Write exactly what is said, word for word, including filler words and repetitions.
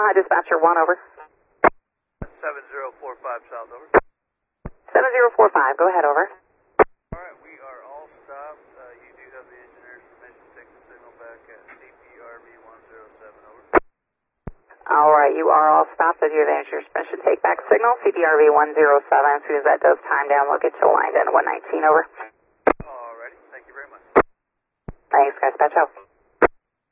Uh, dispatcher one, over. seven zero four five South, over. seven zero four five, go ahead, over. Alright, we are all stopped. Uh, you do have the engineer's permission to take the signal back at C P R V one zero seven, over. Alright, you are all stopped. As you have answered your permission, take back signal, C P R V one zero seven. As soon as that does time down, we'll get you lined in one nineteen, over. Alrighty, thank you very much. Thanks, guys. Dispatch out.